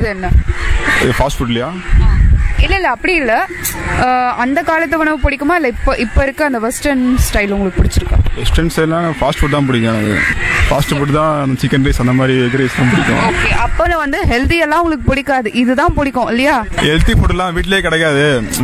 என்ன? ஃபாஸ்ட் ஃபுட்லையா? இல்ல அப்படி இல்ல, அந்த காலத்து உணவு பிடிக்குமா இல்ல இப்போ இருக்க அந்த வெஸ்டர்ன் ஸ்டைல் உங்களுக்கு பிடிச்சிருக்கா? வெஸ்டர்ன் ஸ்டைல்லாம் ஃபாஸ்ட் ஃபுட் தான் பிடிக்கும் எனக்கு. ஃபாஸ்ட் ஃபுட் தான், சிக்கன் ரைஸ் அந்த மாதிரி எக் ரைஸ் தான் பிடிக்கும். ஓகே, அப்போ வந்து ஹெல்தி எல்லாம் உங்களுக்கு பிடிக்காது, இதுதான் பிடிக்கும் இல்லையா? ஹெல்த்தி ஃபுட்லாம் வீட்லயே கிடைக்காது,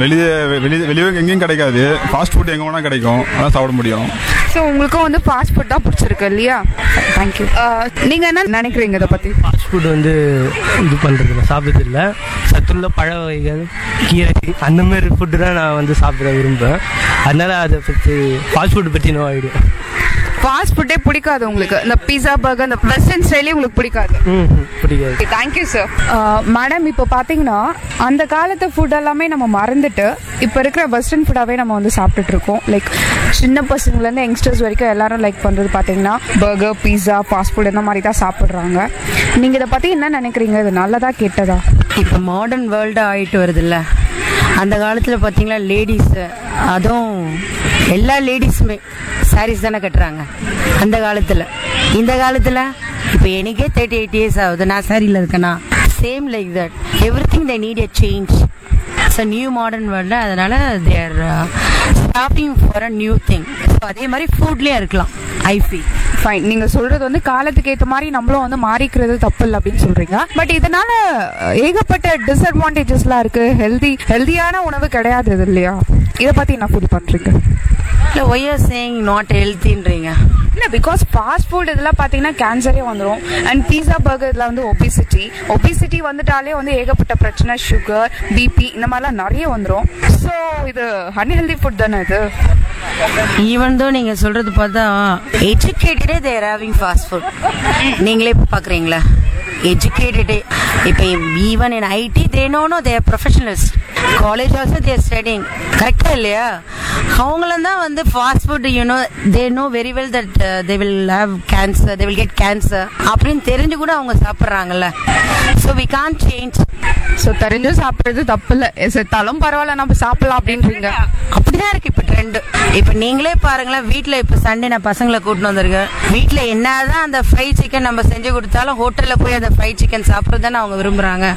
வெளியே எங்கேயும் கிடைக்காது. ஃபாஸ்ட் ஃபுட் எங்கே வேணால் கிடைக்கும், அதான் சாப்பிட முடியும். ஸோ உங்களுக்கும் வந்து ஃபாஸ்ட் ஃபுட் தான் பிடிச்சிருக்கு இல்லையா? தேங்க்யூ. நீங்கள் என்ன நினைக்கிறீங்க இதை பற்றி? ஃபாஸ்ட் ஃபுட் வந்து இது பண்ணுறது சாப்பிட்றது இல்லை. சத்துள்ள பழ வகைகள், கீரை, அந்த மாதிரி ஃபுட்டு தான் நான் வந்து சாப்பிட விரும்புவேன். அதனால அதை பற்றி ஃபாஸ்ட் ஃபுட் பற்றி நோ ஐடியா. ஃபாஸ்ட் ஃபுட்டே பிடிக்காது உங்களுக்கு? இந்த பீஸா, பர்கர், இந்த வெஸ்டர்ன் ஸ்டைலே உங்களுக்கு பிடிக்காது? பிடிக்காது. Thank you sir. மேடம், இப்போ பார்த்தீங்கன்னா அந்த காலத்து ஃபுட் எல்லாமே நம்ம மறந்துட்டு இப்போ இருக்கிற வெஸ்டர்ன் ஃபுட்டாகவே நம்ம வந்து சாப்பிட்டுட்டு இருக்கோம். லைக் சின்ன பசங்கள்லேருந்து யங்ஸ்டர்ஸ் வரைக்கும் எல்லாரும் லைக் பண்ணுறது பார்த்தீங்கன்னா பர்கர், பீஸா, ஃபாஸ்ட் ஃபுட் இந்த மாதிரி தான் சாப்பிட்றாங்க. நீங்கள் இதை பற்றி என்ன நினைக்கிறீங்க? இது நல்லதா கெட்டதா? இப்போ மாடர்ன் வேர்ல்டு ஆகிட்டு வருதுல்ல, அந்த காலத்தில் பார்த்தீங்கன்னா லேடிஸு, அதுவும் எல்லா லேடிஸுமே சாரீஸ் தானே கட்டுறாங்க அந்த காலத்தில். இந்த காலத்தில் இப்போ எனக்கே 38 years ஆகுது, நான் சாரியில் இருக்கேன்னா. Same like that every thing they need a change. It's a new modern world, அதனால they are stopping for a new thing. So அதே மாதிரி ஃபுட்லேயே இருக்கலாம். I feel fine. நீங்கள் சொல்கிறது வந்து காலத்துக்கு ஏற்ற மாதிரி நம்மளும் வந்து மாறிக்கிறது தப்பு இல்லை அப்படின்னு சொல்கிறீங்க. பட் இதனால ஏகப்பட்ட டிஸ்அட்வான்டேஜஸ்லாம் இருக்குது. ஹெல்தியான உணவு கிடையாது இது இல்லையா? இதை பற்றி என்ன ஃபீல் பண்ணுறீங்க? இல்லை, ஒய் ஆர் சேயிங் நாட் ஹெல்த்தின்றீங்க? இல்லை, பிகாஸ் ஃபாஸ்ட் ஃபுட் இதெல்லாம் பார்த்தீங்கன்னா கேன்சரே வந்துடும். அண்ட் பீஸா, பர்கர் இதில் வந்து ஒபிசிட்டி வந்துட்டாலே வந்து ஏகப்பட்ட பிரச்சனை, சுகர், பிபி இந்த மாதிரிலாம் நிறைய வந்துடும். ஸோ இது அன்ஹெல்தி ஃபுட் தானே இது? ஈவன் தோ நீங்கள் சொல்கிறது பார்த்தா எஜுகேட்டடே தேர் ஹேவிங் ஃபாஸ்ட் ஃபுட். நீங்களே இப்போ பார்க்குறீங்களா? educated. Even in IT, they know they are professionals. College also they are studying. Correct இல்லையா? அவங்கள வந்து fast food they know very well that they will have cancer, they will get cancer அப்படின்னு தெரிஞ்சு கூட அவங்க சாப்பிட்றாங்கல்ல. So we can't change. So தெரிஞ்சு சாப்பிட்றது தப்பு இல்லை, செத்தாலும் பரவாயில்ல நம்ம சாப்பிடலாம் அப்படின்றீங்க. அப்படிதான் இருக்கு இப்போ ட்ரெண்ட். இப்போ நீங்களே பாருங்களேன், வீட்டில் இப்போ சண்டே நான் பசங்களை கூட்டின்னு வந்திருக்கேன். வீட்டில் என்னதான் அந்த ஃப்ரை சிக்கன் நம்ம செஞ்சு கொடுத்தாலும் ஹோட்டலில் போய் அந்த ஃப்ரை சிக்கன் சாப்பிட்றது தானே அவங்க விரும்புகிறாங்க.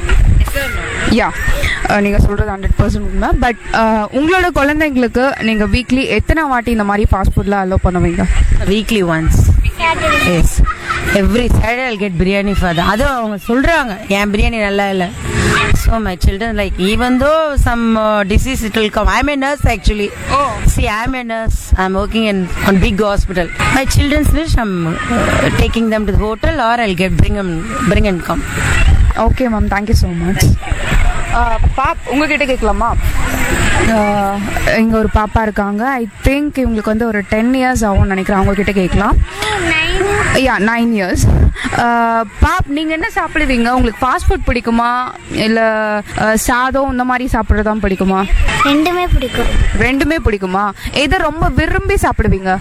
யா, நீங்கள் சொல்கிறது 100% உண்மை. பட் உங்களோட குழந்தைங்களுக்கு நீங்கள் வீக்லி எத்தனை வாட்டி இந்த மாதிரி ஃபாஸ்ட் ஃபுட்லாம் அலோவ் பண்ணுவீங்க? Weekly once. S, every Saturday I'll get biryani for that. அதுவும் அவங்க சொல்கிறாங்க என் பிரியாணி நல்லா இல்லை. So my children even though some disease it will come. I'm a nurse actually. Oh. See, I'm a nurse. I'm working on big hospital. My children's wish I'm taking them to the hotel or I'll bring and come. Okay ma'am, thank you so much. உங்ககிட்ட கேட்கலாமா? இங்கே ஒரு பாப்பா இருக்காங்க. I think இவங்களுக்கு வந்து ஒரு 10 years ஆகும்னு நினைக்கிறேன். அவங்கக்கிட்ட கேட்கலாம். 9 years. நீங்கள் என்ன சாப்பிடுவீங்க? உங்களுக்கு ஃபாஸ்ட் ஃபுட் பிடிக்குமா இல்லை சாதம் இந்த மாதிரி சாப்பிட்றதான் பிடிக்குமா? ரெண்டுமே பிடிக்கும். ரெண்டுமே பிடிக்குமா? எதை ரொம்ப விரும்பி சாப்பிடுவீங்க?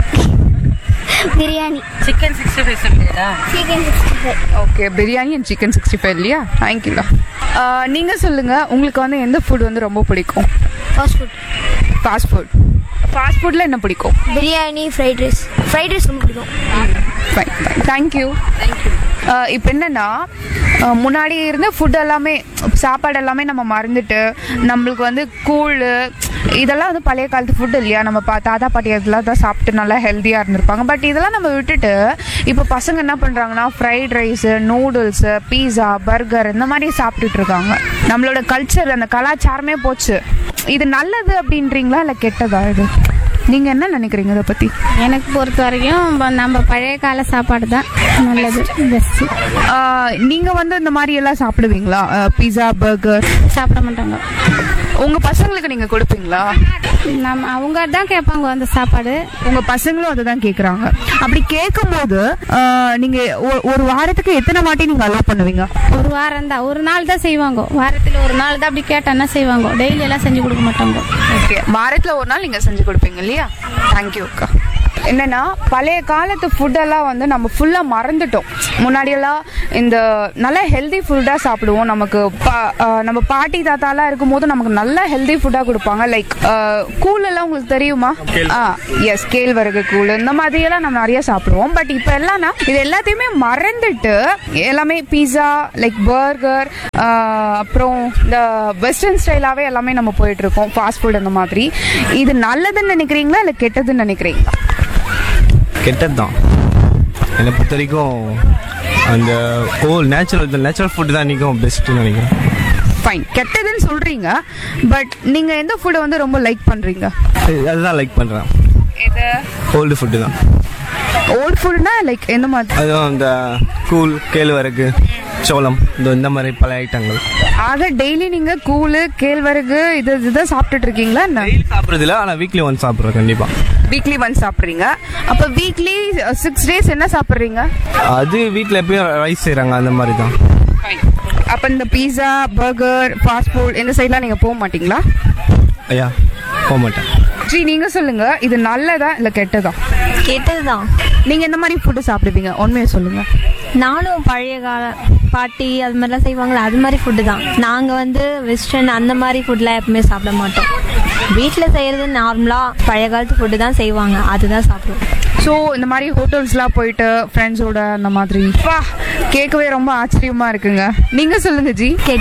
பிரியாணி. சிக்கன் 65 சொல்லியா? Chicken 65. Okay, biryani and chicken 65 இல்லையா? தேங்க்யூடா. நீங்கள் சொல்லுங்கள், உங்களுக்கு வந்து எந்த ஃபுட் வந்து ரொம்ப பிடிக்கும்? Fast food. ஃபாஸ்ட் ஃபுட்டில் என்ன பிடிக்கும்? பிரியாணி, ஃப்ரைட் ரைஸ் ரொம்ப பிடிக்கும். Fine, thank you. இப்போ என்னென்னா, முன்னாடி இருந்த ஃபுட் எல்லாமே, சாப்பாடு எல்லாமே நம்ம மறந்துட்டு நம்மளுக்கு வந்து கூழ் இதெல்லாம் வந்து பழைய காலத்து ஃபுட் இல்லையா? நம்ம தாத்தா பாட்டி இதெல்லாம் தான் சாப்பிட்டு நல்லா ஹெல்த்தியாக இருந்திருப்பாங்க. பட் இதெல்லாம் நம்ம விட்டுட்டு இப்போ பசங்க என்ன பண்ணுறாங்கன்னா ஃப்ரைட் ரைஸு, நூடுல்ஸு, பீஸா, பர்கர் இந்த மாதிரி சாப்பிட்டுட்டு இருக்காங்க. நம்மளோட கல்ச்சர், அந்த கலாச்சாரமே போச்சு. இது நல்லது அப்படின்றீங்களா இல்லை கெட்டதா? இது நீங்கள் என்ன நினைக்கிறீங்க இதை பற்றி? எனக்கு பொறுத்த வரைக்கும் நம்ம பழைய கால சாப்பாடு தான் நல்லது, பெஸ்ட்டு. நீங்கள் வந்து இந்த மாதிரி எல்லாம் சாப்பிடுவீங்களா? பீஸா, பர்கர் சாப்பிட மாட்டாங்க. உங்கள் பசங்களுக்கு நீங்கள் கொடுப்பீங்களா? அவங்க தான் கேட்பாங்க அந்த சாப்பாடு. உங்கள் பசங்களும் அதை தான் கேட்குறாங்க. அப்படி கேட்கும்போது நீங்கள் ஒரு வாரத்துக்கு எத்தனை வாட்டி நீங்கள் அலோவ் பண்ணுவீங்க? ஒரு வாரம் தான், ஒரு நாள் தான் செய்வாங்க. வாரத்தில் ஒரு நாள் தான் அப்படி கேட்டான்னா செய்வாங்க. டெய்லி எல்லாம் செஞ்சு கொடுக்க மாட்டாங்க. ஓகே, வாரத்தில் ஒரு நாள் நீங்கள் செஞ்சு கொடுப்பீங்க இல்லையா? தேங்க்யூ அக்கா. என்னன்னா பழைய காலத்து ஃபுட்டெல்லாம் வந்து நம்ம ஃபுல்லாக மறந்துட்டோம். முன்னாடியெல்லாம் இந்த நல்ல ஹெல்தி ஃபுட்டாக சாப்பிடுவோம். நமக்கு நம்ம பாட்டி தாத்தாலாம் இருக்கும்போது நமக்கு நல்ல ஹெல்தி ஃபுட்டாக கொடுப்பாங்க. லைக் கூழ் எல்லாம் உங்களுக்கு தெரியுமா? எஸ், கேழ்வரகு கூழ் இந்த மாதிரியெல்லாம் நம்ம நிறைய சாப்பிடுவோம். பட் இப்போ எல்லாம்னா இது எல்லாத்தையுமே மறந்துட்டு எல்லாமே பீஸா, லைக் பர்கர், அப்புறம் இந்த வெஸ்டர்ன் ஸ்டைலாகவே எல்லாமே நம்ம போயிட்டு இருக்கோம், ஃபாஸ்ட் ஃபுட் அந்த மாதிரி. இது நல்லதுன்னு நினைக்கிறீங்களா இல்லை கெட்டதுன்னு நினைக்கிறீங்களா? கெட்டது தான் என்னை பொறுத்த வரைக்கும். அந்த நேச்சுரல் ஃபுட் தான் இன்றைக்கும் பெஸ்ட்டுன்னு நினைக்கிறேன். ஃபைன், கெட்டதுன்னு சொல்கிறீங்க. பட் நீங்கள் எந்த ஃபுட்டை வந்து ரொம்ப லைக் பண்ணுறீங்க? அதுதான் லைக் பண்ணுறேன். இது ஓல்டு ஃபுட்டு தான். ஓல்டு ஃபுட்னா லைக் எந்த மாதிரி? அதுவும் இந்த கூழ், கேழ்வரகு, சோளம், இந்த மாதிரி பல ஐட்டங்கள். ஆக டெய்லி நீங்கள் கூழ், கேழ்வரகு இதுதான் சாப்பிட்டுட்டு இருக்கீங்களா? சாப்பிட்றது இல்லை, ஆனால் வீக்லி ஒன்ஸ் சாப்பிட்றோம் கண்டிப்பாக. வீக்லி ஒன்ஸ் சாப்பிட்றீங்க. அப்போ வீக்லி 6 days என்ன சாப்பிட்றீங்க? அது வீட்டில் எப்பயும் ரைஸ் செய்கிறாங்க அந்த மாதிரி தான். அப்போ இந்த பீஸா, பர்கர், ஃபாஸ்ட் ஃபுட் இந்த சைட்லாம் நீங்கள் போக மாட்டீங்களா? ஐயா, போக மாட்டேன். சரி, நீங்கள் சொல்லுங்க, இது நல்லதா இல்லை கெட்டதா? கெட்டதுதான். நீங்கள் எந்த மாதிரி ஃபுட்டு சாப்பிடுவீங்க? உண்மையை சொல்லுங்க. நானும் பழைய கால பாட்டி அது மாதிரிலாம் செய்வாங்களே அது மாதிரி ஃபுட்டு தான். நாங்கள் வந்து வெஸ்டர்ன் அந்த மாதிரி ஃபுட்லாம் எப்பவுமே சாப்பிட மாட்டோம். வீட்டில் செய்கிறது நார்மலாக பழைய காலத்து ஃபுட்டு தான் செய்வாங்க, அதுதான் சாப்பிடுவோம். ஸோ இந்த மாதிரி ஹோட்டல்ஸ்லாம் போயிட்டு ஃப்ரெண்ட்ஸோட அந்த மாதிரி கேட்கவே ரொம்ப ஆச்சரியமாக இருக்குங்க. நீங்கள் சொல்லுங்க ஜி.